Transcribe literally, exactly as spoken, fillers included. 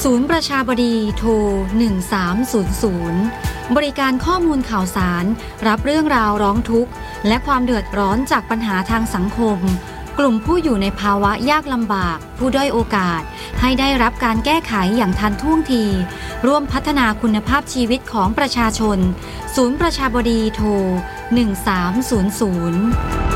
ศูนย์ประชาบดีโทรหนึ่งสามศูนย์ศูนย์บริการข้อมูลข่าวสารรับเรื่องราวร้องทุกข์และความเดือดร้อนจากปัญหาทางสังคมกลุ่มผู้อยู่ในภาวะยากลำบากผู้ด้อยโอกาสให้ได้รับการแก้ไขอย่างทันท่วงทีร่วมพัฒนาคุณภาพชีวิตของประชาชนศูนย์ประชาบดีโทรหนึ่งสามศูนย์ศูนย์